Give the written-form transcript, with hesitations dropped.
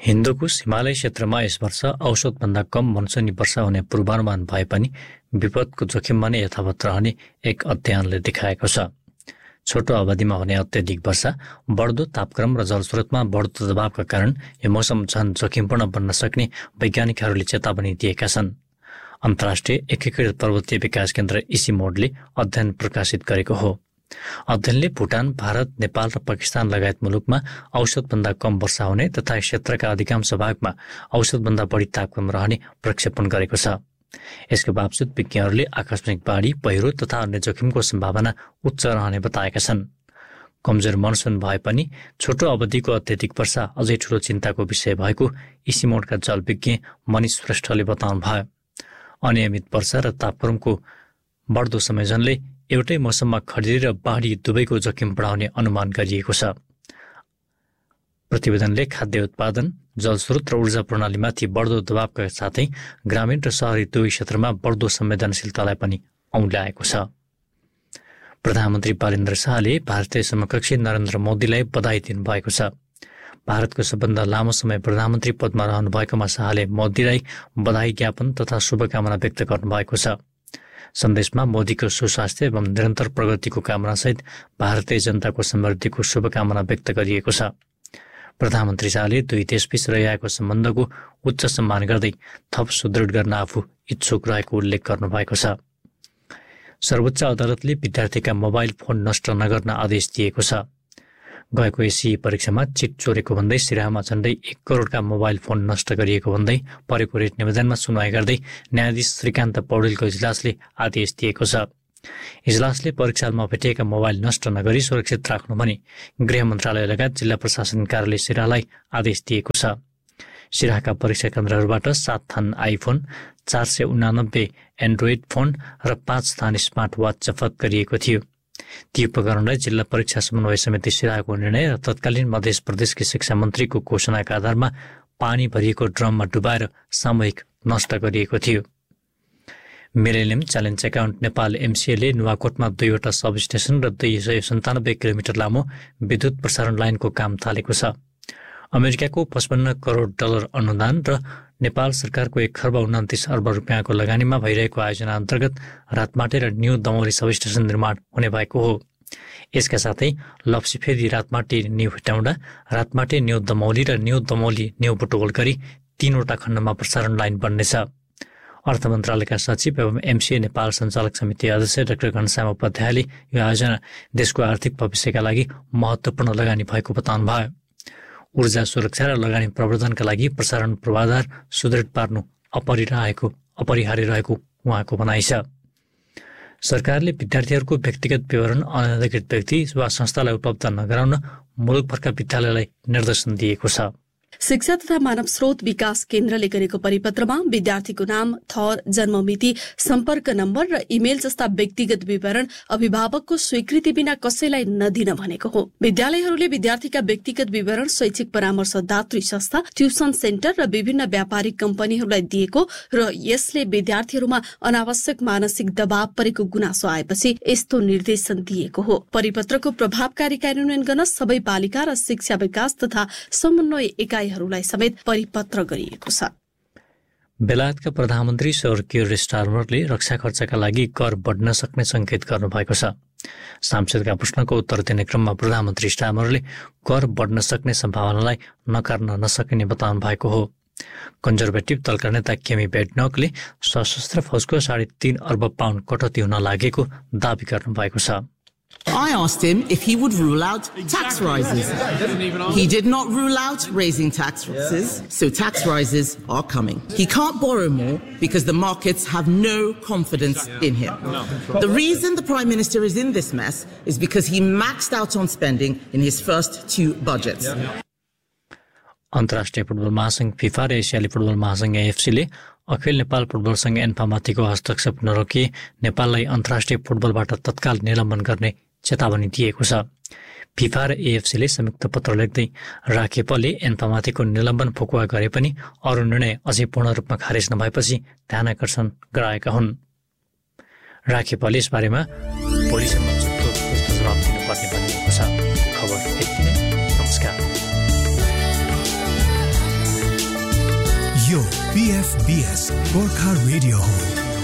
हिन्दुकुश हिमालय क्षेत्रमा यस वर्ष औसतभन्दा कम मनसुनी वर्षा हुने पूर्वानुमान भए पनि विपदको जोखिममा नै यथावत रहने एक अध्ययनले देखाएको छ। छोटो अवधिमा हुने अत्यधिक वर्षा, बढ्दो तापक्रम र जलस्रोतमा बढ्दो दबावका कारण यो मौसम झन जोखिमपूर्ण बन्न सक्ने वैज्ञानिकहरूले चेतावनी दिएका छन्। अन्तर्राष्ट्रिय एकीकृत पर्वतीय विकास केन्द्र इसिमोडले अध्ययन प्रकाशित गरेको हो। अध्ययनले भुटान, भारत, नेपाल र पाकिस्तान लगायत मुलुकमा औसतभन्दा कम वर्षा हुने तथा क्षेत्रका अधिकांश भागमा औसतभन्दा बढी तापक्रम रहने प्रक्षेपण गरेको छ। यसको बावजुद विज्ञहरूले आकस्मिक बाढी, पहिरो तथा अन्य जोखिमको सम्भावना उच्च रहने बताएका छन्। कमजोर मनसुन भए पनि छोटो अवधिको अत्यधिक वर्षा अझै ठूलो चिन्ताको विषय भएको इसिमोडका जलविज्ञ मनिष श्रेष्ठले बताउनुभयो। अनियमित वर्षा र तापक्रमको बढ्दो संयोजनले एउटै मौसममा खडेरी र बाढी दुवैको जोखिम बढाउने अनुमान गरिएको छ। प्रतिवेदनले खाद्य उत्पादन, जलस्रोत र ऊर्जा प्रणालीमाथि बढ्दो दबावका साथै ग्रामीण र शहरी दुवै क्षेत्रमा बढ्दो संवेदनशीलतालाई पनि औँल्याएको छ। प्रधानमन्त्री बालेन्द्र शाहले भारतीय समकक्षी नरेन्द्र मोदीलाई बधाई दिनुभएको छ। भारतको सबभन्दा लामो समय प्रधानमन्त्री पदमा रहनुभएकोमा शाहले मोदीलाई बधाई ज्ञापन तथा शुभकामना व्यक्त गर्नुभएको छ। सन्देशमा मोदीको सुस्वास्थ्य एवं निरन्तर प्रगतिको कामनासहित भारतीय जनताको समृद्धिको शुभकामना व्यक्त गरिएको छ। प्रधानमन्त्री शाहले दुई देशबीच रहिआएको सम्बन्धको उच्च सम्मान गर्दै थप सुदृढ गर्न आफू इच्छुक रहेको उल्लेख गर्नुभएको छ। सर्वोच्च अदालतले विद्यार्थीका मोबाइल फोन नष्ट नगर्न आदेश दिएको छ। गएको एसई परीक्षामा चिट चोरेको भन्दै सिराहामा झण्डै 1 करोडका मोबाइल फोन नष्ट गरिएको भन्दै परेको रिट निवेदनमा सुनवाई गर्दै न्यायाधीश श्रीकान्त पौडेलको इजलासले आदेश दिएको छ। इजलासले परीक्षामा भेटिएका मोबाइल नष्ट नगरी सुरक्षित राख्नु भनी गृह मन्त्रालय लगायत जिल्ला प्रशासन कार्यालय सिराहालाई आदेश दिएको छ। सिराहाका परीक्षा केन्द्रहरूबाट 7 थान आइफोन, 489 एन्ड्रोइड फोन र 5 थान स्मार्ट वाच जफत गरिएको थियो। ती उपकरणलाई जिल्ला परीक्षा समन्वय समिति सिराहाको निर्णय र तत्कालीन मध्य प्रदेशकी शिक्षा मन्त्रीको घोषणाका आधारमा पानी भरिएको ड्रममा डुबाएर सामूहिक नष्ट गरिएको थियो। मिलेनियम च्यालेन्ज एकाउन्ट नेपाल एमसिएले नुवाकोटमा 2वटा सब स्टेसन र 297 किलोमिटर लामो विद्युत प्रसारण लाइनको काम थालेको छ। अमेरिकाको 55 करोड डलर अनुदान र नेपाल सरकारको 1 खर्ब 29 अर्ब रुपियाँको लगानीमा भइरहेको आयोजना अन्तर्गत रातमाटे र न्यू दमौली सब स्टेसन निर्माण हुने भएको हो। यसका साथै लप्सीफेदी रातमाटे न्यू हेटौँडा, रातमाटे न्यू दमौली र न्यू दमौली न्यू बुटवल गरी 3वटा खण्डमा प्रसारण लाइन बन्नेछ। अर्थ मन्त्रालयका सचिव एवं एमसिए नेपाल सञ्चालक समिति अध्यक्ष डाक्टर घनश्याम उपाध्यायले यो आयोजना देशको आर्थिक भविष्यका लागि महत्त्वपूर्ण लगानी भएको बताउनुभयो। ऊर्जा सुरक्षा र लगानी प्रवर्धनका लागि प्रसारण पूर्वाधार सुदृढ पार्नु अपरिहार्य रहेको उहाँको भनाइ छ। सरकारले विद्यार्थीहरूको व्यक्तिगत विवरण अनधिकृत व्यक्ति वा संस्थालाई उपलब्ध नगराउन मुलुकभरका विद्यालयलाई निर्देशन दिएको छ। शिक्षा तथा मानव स्रोत विकास केन्द्रले गरेको परिपत्रमा विद्यार्थीको नाम, थर, जन्ममिति, सम्पर्क नम्बर र इमेल जस्ता व्यक्तिगत विवरण अभिभावकको स्वीकृति बिना कसैलाई नदिन भनेको हो। विद्यालयहरूले विद्यार्थीका व्यक्तिगत विवरण शैक्षिक परामर्शदात्री संस्था, ट्युसन सेन्टर र विभिन्न व्यापारिक कम्पनीहरूलाई दिएको र यसले विद्यार्थीहरूमा अनावश्यक मानसिक दबाव परेको गुनासो आएपछि यस्तो निर्देशन दिएको हो। परिपत्रको प्रभावकारी कार्यान्वयन गर्न सबै पालिका र शिक्षा विकास तथा समन्वय एकाइ हरूलाई समेत परिपत्र गरिएको छ। बेलायतका प्रधानमन्त्री सर कियर स्टारमरले रक्षा खर्चका लागि कर बढ्न सक्ने संकेत गर्नुभएको छ। सांसदका प्रश्नको उत्तर दिने क्रममा प्रधानमन्त्री स्टारमरले कर बढ्न सक्ने सम्भावनालाई नकार्न नसकिने बताउनु भएको हो। कन्जर्भेटिभ दलका नेता केमी बेडनकले सशस्त्र फौजको 3.5 अर्ब पाउन्ड कटौती हुन लागेको दावी गर्नुभएको छ। I asked him if he would rule out tax rises. He did not rule out raising taxes, so tax rises are coming. He can't borrow more because the markets have no confidence in him. The reason the Prime Minister is in this mess is because he maxed out on spending in his first 2 budgets. अन्तर्राष्ट्रिय football महासंघ FIFA र एसियाली football महासंघ एएफसीले अखिल Nepal football संघ एन्फामाथिको हस्तक्षेप नरोकी नेपाललाई अन्तर्राष्ट्रिय फुटबलबाट तत्काल निलम्बन गर्ने चेतावनी दिएको छ। फिफा र एएफसीले संयुक्त पत्र लेख्दै राखेपले एन्फामाथिको निलम्बन फुकुवा गरे पनि अरू निर्णय अझै पूर्ण रूपमा खारेज नभएपछि ध्यान आकर्षण गराएका हुन्। राखेपले यसबारेमा भोलिसम्म जवाब दिनुपर्ने भनिएको छ। खबर यति नै। नमस्कार। यो PFBS गोर्खा रेडियो हो।